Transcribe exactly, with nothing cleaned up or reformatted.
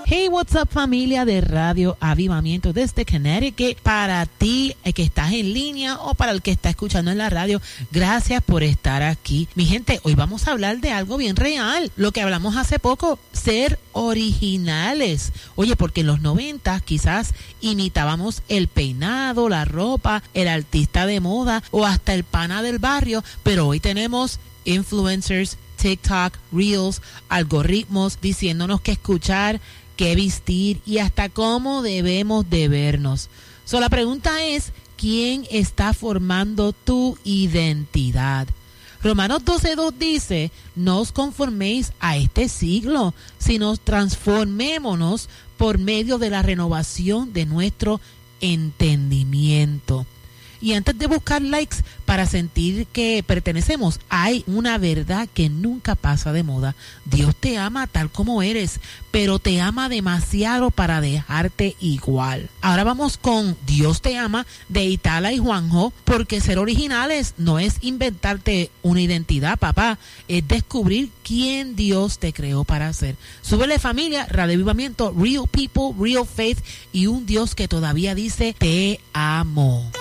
Hey, what's up, familia de Radio Avivamiento desde Connecticut. Para ti, el que estás en línea o para el que está escuchando en la radio, gracias por estar aquí. Mi gente, hoy vamos a hablar de algo bien real. Lo que hablamos hace poco, ser originales. Oye, porque en los noventa quizás imitábamos el peinado, la ropa, el artista de moda o hasta el pana del barrio, pero hoy tenemos influencers, TikTok, Reels, algoritmos diciéndonos qué escuchar, qué vestir y hasta cómo debemos de vernos. So, la pregunta es, ¿quién está formando tu identidad? Romanos doce dos dice, no os conforméis a este siglo, sino transformémonos por medio de la renovación de nuestro entendimiento. Y antes de buscar likes para sentir que pertenecemos, hay una verdad que nunca pasa de moda. Dios te ama tal como eres, pero te ama demasiado para dejarte igual. Ahora vamos con Dios te ama de Itala y Juanjo, porque ser originales no es inventarte una identidad, papá, es descubrir quién Dios te creó para ser. Súbele, familia, Radio Avivamiento, Real People, Real Faith y un Dios que todavía dice te amo.